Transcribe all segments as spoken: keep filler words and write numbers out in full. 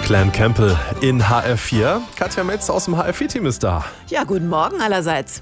Glen Campbell in H R vier. Katja Metz aus dem H R vier Team ist da. Ja, guten Morgen allerseits.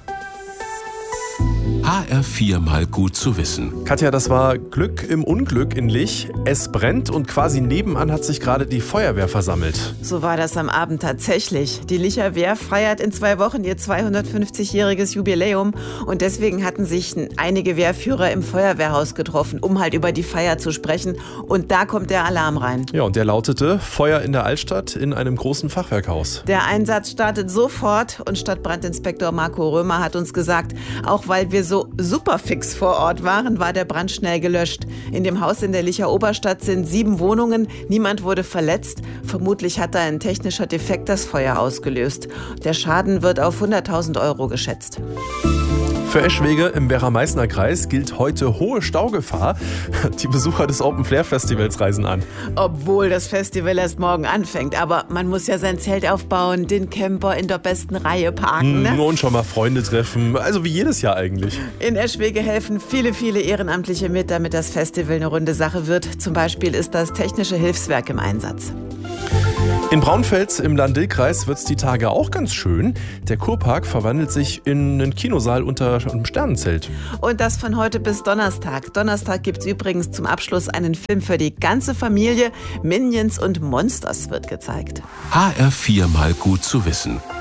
H R vier mal gut zu wissen. Katja, das war Glück im Unglück in Lich. Es brennt und quasi nebenan hat sich gerade die Feuerwehr versammelt. So war das am Abend tatsächlich. Die Licher Wehr feiert in zwei Wochen ihr zweihundertfünfzigjähriges Jubiläum und deswegen hatten sich einige Wehrführer im Feuerwehrhaus getroffen, um halt über die Feier zu sprechen. Und da kommt der Alarm rein. Ja, und der lautete: Feuer in der Altstadt in einem großen Fachwerkhaus. Der Einsatz startet sofort und Stadtbrandinspektor Marco Römer hat uns gesagt, auch weil wir so super fix vor Ort waren, war der Brand schnell gelöscht. In dem Haus in der Licher Oberstadt sind sieben Wohnungen. Niemand wurde verletzt. Vermutlich hat da ein technischer Defekt das Feuer ausgelöst. Der Schaden wird auf hunderttausend Euro geschätzt. Für Eschwege im Werra-Meißner-Kreis gilt heute hohe Staugefahr. Die Besucher des Open-Flair-Festivals reisen an. Obwohl das Festival erst morgen anfängt. Aber man muss ja sein Zelt aufbauen, den Camper in der besten Reihe parken. Ne? Und schon mal Freunde treffen. Also wie jedes Jahr eigentlich. In Eschwege helfen viele, viele Ehrenamtliche mit, damit das Festival eine runde Sache wird. Zum Beispiel ist das Technische Hilfswerk im Einsatz. In Braunfels im Lahn-Dill-Kreis wird es die Tage auch ganz schön. Der Kurpark verwandelt sich in einen Kinosaal unter einem Sternenzelt. Und das von heute bis Donnerstag. Donnerstag gibt es übrigens zum Abschluss einen Film für die ganze Familie. Minions und Monsters wird gezeigt. H R vier mal gut zu wissen.